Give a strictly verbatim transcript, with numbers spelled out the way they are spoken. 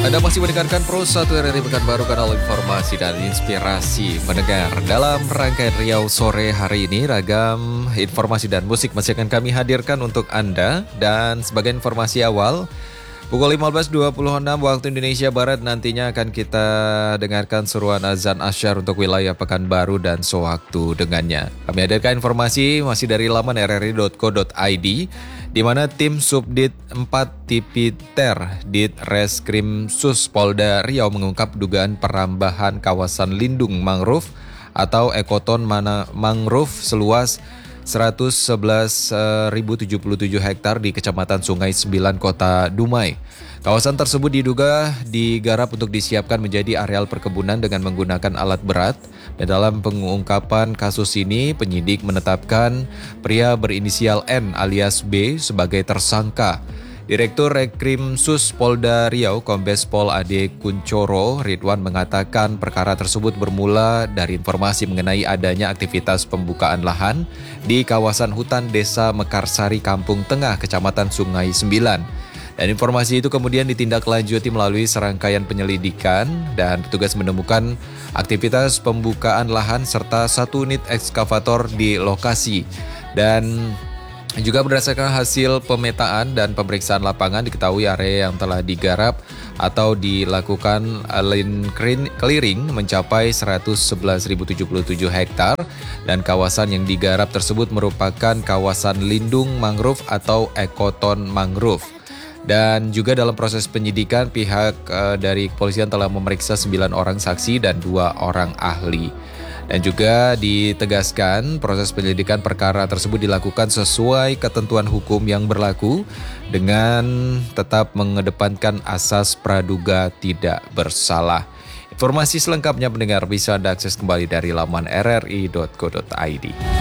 Anda masih mendengarkan Pro satu R R I Pekanbaru, kanal informasi dan inspirasi mendengar. Dalam rangkaian Riau Sore hari ini, ragam informasi dan musik masih akan kami hadirkan untuk Anda. Dan sebagai informasi awal, pukul lima belas dua puluh enam waktu Indonesia Barat nantinya akan kita dengarkan seruan azan asyar untuk wilayah Pekanbaru dan sewaktu dengannya. Kami hadirkan informasi masih dari laman r r i dot co dot i d, di mana tim Subdit empat Tipiter Dit Reskrimsus Polda Riau mengungkap dugaan perambahan kawasan lindung mangrove atau ekoton mana mangrove seluas seratus sebelas ribu tujuh puluh tujuh hektar di Kecamatan Sungai Sembilan, Kota Dumai. Kawasan tersebut diduga digarap untuk disiapkan menjadi areal perkebunan dengan menggunakan alat berat. Dan dalam pengungkapan kasus ini, penyidik menetapkan pria berinisial N alias B sebagai tersangka. Direktur Rekrimsus Polda Riau, Kombes Pol Ade Kuncoro Ridwan mengatakan perkara tersebut bermula dari informasi mengenai adanya aktivitas pembukaan lahan di kawasan hutan Desa Mekarsari, Kampung Tengah, Kecamatan Sungai Sembilan. Dan informasi itu kemudian ditindaklanjuti melalui serangkaian penyelidikan dan petugas menemukan aktivitas pembukaan lahan serta satu unit ekskavator di lokasi. Dan juga berdasarkan hasil pemetaan dan pemeriksaan lapangan diketahui area yang telah digarap atau dilakukan land clearing mencapai seratus sebelas ribu tujuh puluh tujuh hektar dan kawasan yang digarap tersebut merupakan kawasan lindung mangrove atau ekoton mangrove. Dan juga dalam proses penyidikan pihak uh, dari kepolisian telah memeriksa sembilan orang saksi dan dua orang ahli. Dan juga ditegaskan proses penyelidikan perkara tersebut dilakukan sesuai ketentuan hukum yang berlaku dengan tetap mengedepankan asas praduga tidak bersalah. Informasi selengkapnya pendengar bisa Anda akses kembali dari laman r r i dot co dot i d.